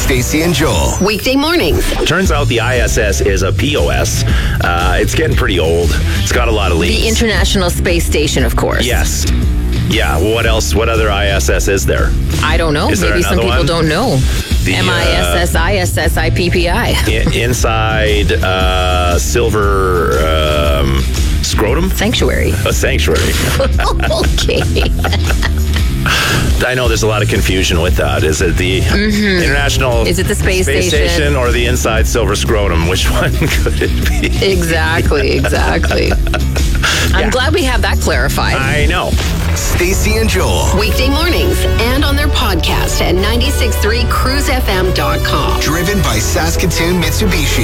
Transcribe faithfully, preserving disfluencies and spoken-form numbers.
Stacey and Joel. Weekday mornings. Turns out the I S S is a P O S. Uh, it's getting pretty old. It's got a lot of leaks. The International Space Station, of course. Yes. Yeah. Well, what else? What other I S S is there? I don't know. Is there Maybe some another people one? don't know. The, M I S S I S S I P P I. I- inside uh, Silver um, Scrotum? Sanctuary. A sanctuary. Okay. I know there's a lot of confusion with that. Is it the Mm-hmm. International Is it the space station? or the inside Silver Scrotum? Which one could it be? Exactly, exactly. I'm Yeah. glad we have that clarified. I know. Stacey and Joel. Weekday mornings and on their podcast at nine six three cruise f m dot com. Driven by Saskatoon Mitsubishi.